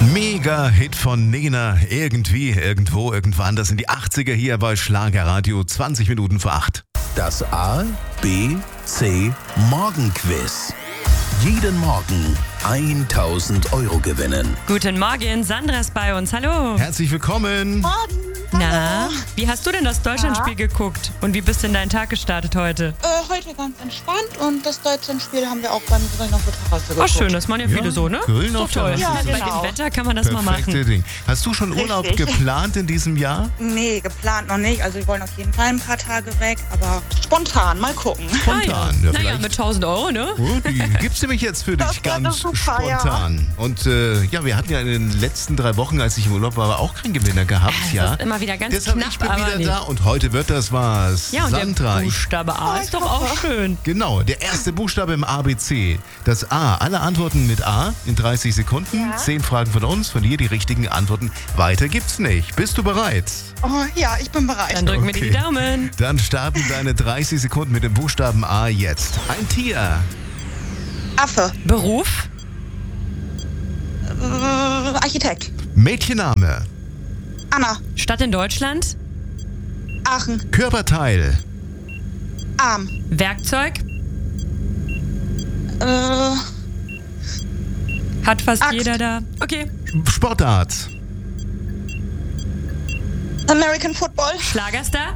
Mega-Hit von Nena. Irgendwie, irgendwo, irgendwann. Das sind die 80er hier bei Schlagerradio. 20 Minuten vor 8. Das A, B, C Morgenquiz. Jeden Morgen 1.000 Euro gewinnen. Guten Morgen, Sandra ist bei uns. Hallo. Herzlich willkommen. Morgen. Na, wie hast du denn das Deutschlandspiel geguckt? Und wie bist denn dein Tag gestartet heute? Heute ganz entspannt und das Deutschlandspiel haben wir auch beim Grillen auf der Terrasse geguckt. Oh, schön, das machen ja viele so, ne? Grillen so auf toll. Terrasse. Ja, Bei genau. dem Wetter kann man das mal Perfekte machen. Ding. Hast du schon Urlaub Richtig. geplant in diesem Jahr? Nee, geplant noch nicht. Also wir wollen auf jeden Fall ein paar Tage weg, aber spontan, mal gucken. Spontan. Ja, Ja, naja, vielleicht. mit 1.000 Euro, ne? Oh, die gibt's nämlich jetzt für dich Das wäre ganz doch super, ja. spontan. Und ja, wir hatten ja in den letzten 3 Wochen, als ich im Urlaub war, auch keinen Gewinner gehabt. Das Ja. ist immer wieder ganz Deshalb knapp, ich bin aber wieder nee. da und heute wird das was. Ja, und Sandra, der Buchstabe A ist doch auch schön. Genau, der erste Buchstabe im ABC. Das A. Alle Antworten mit A in 30 Sekunden. Ja. 10 Fragen von uns, von dir die richtigen Antworten. Weiter gibt's nicht. Bist du bereit? Oh ja, ich bin bereit. Dann drücken wir dir die Daumen. Dann starten deine 30 Sekunden mit dem Buchstaben A jetzt. Ein Tier. Affe. Beruf, Architekt. Mädchenname. Anna. Stadt in Deutschland, Aachen. Körperteil. Arm. Werkzeug, Äh, hat fast Axt. jeder da. Okay, Sportart. American Football. Schlagerstar,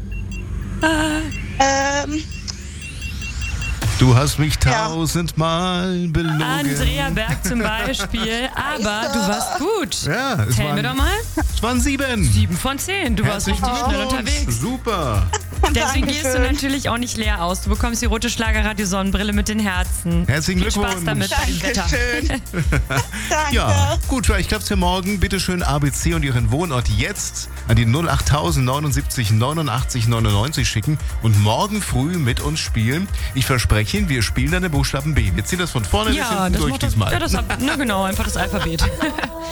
Du hast mich Ja. 1000-mal belogen. Andrea Berg zum Beispiel. Aber du warst gut. Ja, es Zählen wir doch mal. waren 7. 7 von 10. Du warst richtig schnell unterwegs. Super. Deswegen gehst du Dankeschön. natürlich auch nicht leer aus. Du bekommst die rote Schlagerradio-Sonnenbrille mit den Herzen. Herzlichen Viel Glückwunsch. Spaß damit bei dem Wetter. Dankeschön. Danke. Ja, gut, vielleicht klappt's für morgen. Bitte schön ABC und Ihren Wohnort jetzt an die 08000 79 89 99 schicken und morgen früh mit uns spielen. Ich verspreche, wir spielen dann den Buchstaben B. Wir ziehen das von vorne bis Ja, hinten das durch macht das, diesmal. ja, das, na genau, einfach das Alphabet.